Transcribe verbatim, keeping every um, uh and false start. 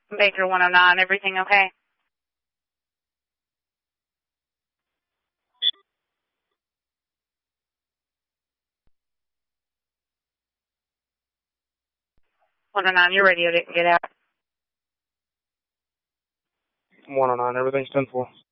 Baker one oh nine, everything okay? one oh nine, your radio didn't get out. one oh nine, everything's ten four.